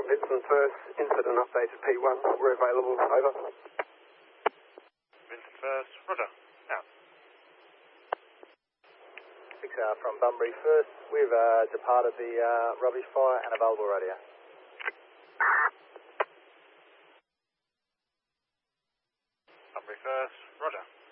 Vincent First, incident update to P1. We're available. Over. Vincent First, roger. Out. 6 from Bunbury First. We've departed the rubbish fire and available radio. Bunbury First, roger.